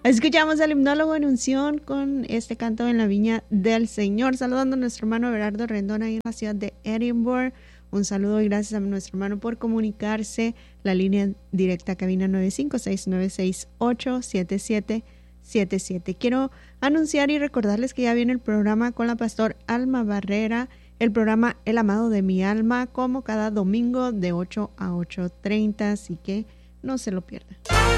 Escuchamos al himnólogo en unción con este canto en la viña del Señor, saludando a nuestro hermano Everardo Rendón ahí en la ciudad de Edinburgh. Un saludo y gracias a nuestro hermano por comunicarse. La línea directa cabina 956968777. Quiero anunciar y recordarles que ya viene el programa con la pastor Alma Barrera, el programa El Amado de mi Alma, como cada domingo de 8 a 8:30, así que no se lo pierdan.